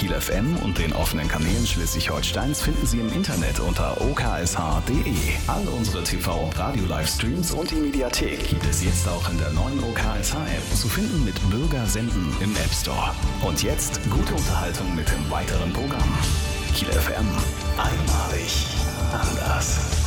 Kiel FM und den offenen Kanälen Schleswig-Holsteins finden Sie im Internet unter oksh.de. All unsere TV- und Radio-Livestreams und die Mediathek gibt es jetzt auch in der neuen OKSH-App zu finden mit Bürger senden im App Store. Und jetzt gute Unterhaltung mit dem weiteren Programm. Kiel FM. Einmalig anders.